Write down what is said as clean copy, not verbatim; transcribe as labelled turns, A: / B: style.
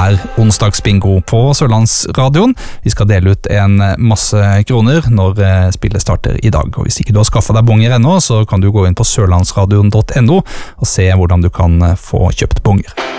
A: onsdagsbingo på Sørlandsradioen. Vi skal dele ut en masse kroner når spillet starter i dag. Og hvis ikke du har skaffet deg bonger ennå, så kan du gå inn på sørlandsradioen.no og se hvordan du kan få kjøpt bonger.